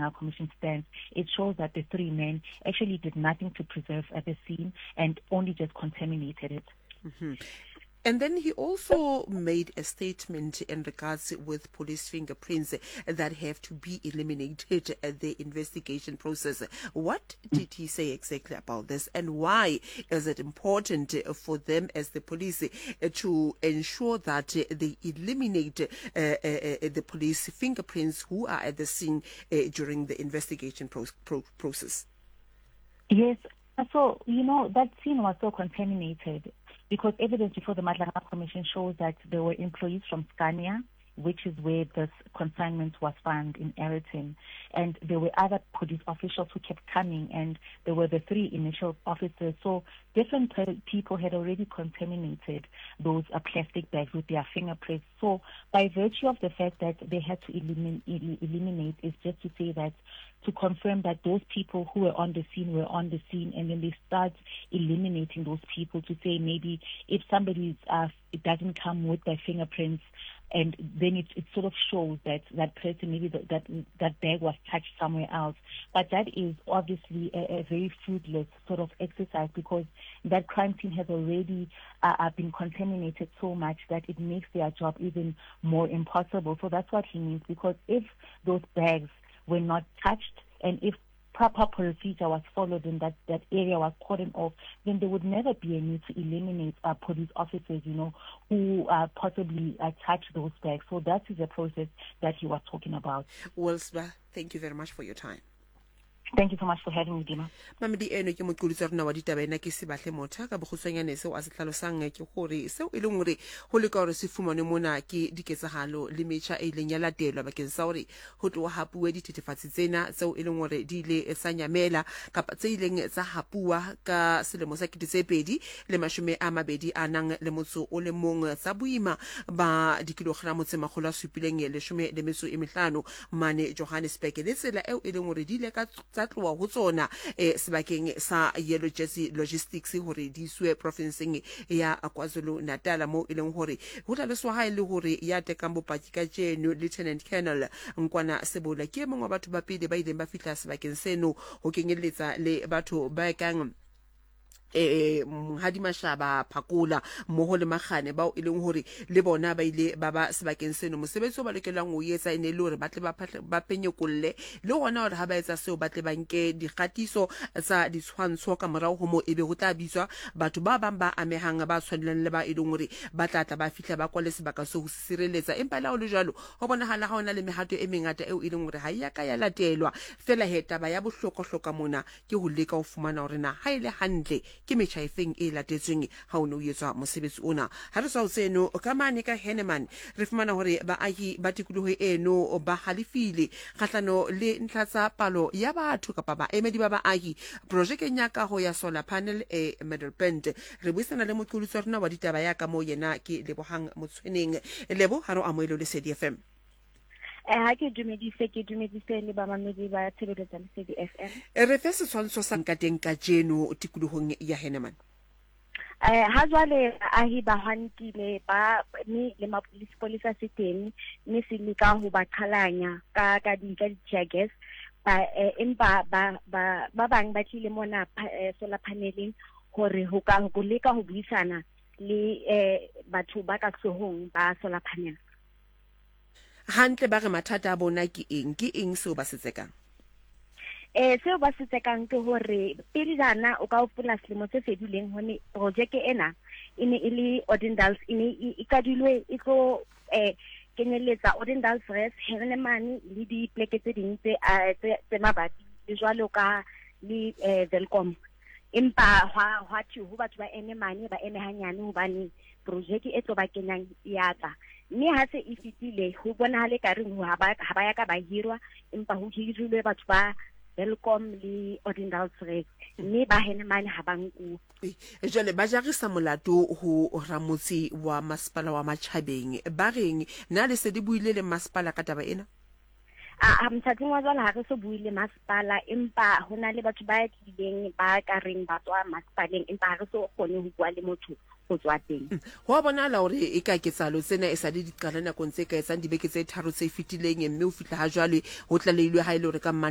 Madlanga Commission stance, it shows that the three men actually did nothing to preserve at the scene and only just contaminated it. Mm-hmm. And then he also made a statement in regards with police fingerprints that have to be eliminated at the investigation process. What did he say exactly about this, and why is it important for them as the police to ensure that they eliminate the police fingerprints who are at the scene during the investigation process? Yes, so, that scene was so contaminated because evidence before the Madlanga Commission shows that there were employees from Scania, which is where this consignment was found in Ayrton, and there were other police officials who kept coming, and there were the three initial officers. So different people had already contaminated those plastic bags with their fingerprints. So by virtue of the fact that they had to eliminate is just to say that, to confirm that those people who were on the scene, and then they start eliminating those people to say maybe if somebody it doesn't come with their fingerprints, and then it sort of shows that that person, maybe that bag was touched somewhere else. But that is obviously a very fruitless sort of exercise, because that crime scene has already been contaminated so much that it makes their job even more impossible. So that's what he means, because if those bags were not touched, and if proper procedure was followed and that area was cordoned off, then there would never be a need to eliminate police officers, who possibly touch those bags. So that is the process that he was talking about. Wilsba, thank you very much for your time. Thank you so much for having me, Dima. Mamedi eno ke motlolitse rona wa ditaba ena ke se batle motha ka bogosonyane seo a se tlhalosang ke gore seo e leng gore go le ka gore se fumane mona ke diketsagalo le metšha e leng ya latelwa bakeng sa gore go tloa hapuwe dithethefatsi tsena tseo e leng gore di ile sa nyamela kapa tse ileng tsa hapuwa ka selemo sa 2020 a nang le motso o le mong tsa boima ba dikilogramo tse 715 mane Johannesburg le tsela eo e leng gore di ile ka tloa go tsona sebakeng sa Yellow Jersey Logistics hore di iswe provinceng ya KwaZulu Natal mo e leng hore go tla le swa le hore ya tekang bopaki ka jeno. Lieutenant Colonel Nkwana Sebola ke mongwe wa batho ba pele ba ileng ba fitla sebakeng seno go kenyeletsa le batho ba kang Hadi Mashaba Pakula mmoho le Magane bao e leng hore le bona ba ile ba ba sebakeng seno mosebetsi o ba lokelang o etsa ene le hore ba tle ba penyekolle le gona hore ha ba etsa seo ba tle ba nke dikgatiso tsa ditshwantsho ka morao go mo ebe go tla bitswa batho ba bang ba amehang ba tshwanelang le ba e leng hore ba tla ba fitla ba kwale sebaka se go sireletsa empa la o le jalo go bonahala ga ona le mehato e mengata eo e leng hore ha ya ka ya latelwa fela taba ya bohlokwa mona ke ho leka o fumana hore na ha ile hantle ke metšhaefeng e latetsweng ha o ne o etswa mosebetsi ona. Ha re sa o tseno ka mane ka Henneman re fumana hore baahi ba tikoloho eno ba halefile kgatlano le ntlha tsa palo ya batho kapa baemedi ba baahi projekeng ya kago ya solar panel Middleburn. Re buisana le moqolotsi wa rona wa ditaba ya ka mo yena ke Lebohang Motshweneng. Lebo ha re amohelo le Lesedi FM. Ha ke dumedise le ba mamedi ba tshebeletsa Lesedi FM. Re fe setshwantsho sa nkateng ka jeno tikolohong ya Henneman. Ha jwale ahi ba hwantile ba ni le mapolisa seteng mme se leka ho ba qhalanya ka di-tear gas empa ba bang ba tlile mona solar paneleng hore ho leka ho buisana le batho ba ka hlohong ba solar panel. Hantle ba re mathata a bona ke eng seo ba se tsekang? Seo ba se tsekang ke hore pele jana o ka hopola selemo se fedileng hone projeke ena e ne e le Odendals e ne e kadilwe e tlo kenyeletsa Odendals Rest Henneman le di pleke tse ding tse mabapi le jwalo ka le Welcome empa hwa ho batho ba Henneman ba eme hanyane hobane projeke e tlo ba kenyang yatla mme ha se e fitile ho bona le ka reng ha ba ya ka ba hirwa empa ho hirilwe batho ba Welcome le Odendals Rest mme ba Henneman ha ba nku jwale ba jarisa molato ho ramotsi wa masepala wa Matjhabeng ba reng na le se di buile le masepala ka taba ena? Mothating wa jwale ha re so buile masepala empa hona le batho ba tlileng ba ka reng ba tswa masepaleng empa ha re so kgone ho bua le motho go tswa teng. Ho bonala hore e ka ketsalo tsena e sa di qala nakong tse ka etsang dibeke tse 3 tse fitileng mme o fitla ha jwale ho tlaleilwe ha ile hore ka